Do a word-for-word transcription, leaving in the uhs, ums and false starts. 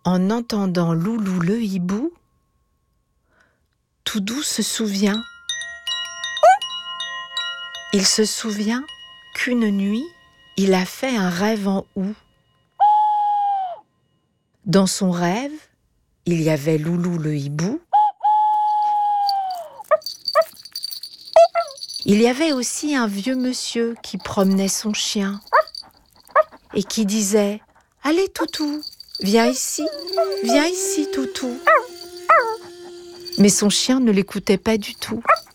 En entendant Loulou le hibou, Toudou se souvient. Il se souvient qu'une nuit, il a fait un rêve en houx. Dans son rêve, il y avait Loulou le hibou. Il y avait aussi un vieux monsieur qui promenait son chien et qui disait « Allez Toutou, viens ici, viens ici Toutou ». Mais son chien ne l'écoutait pas du tout.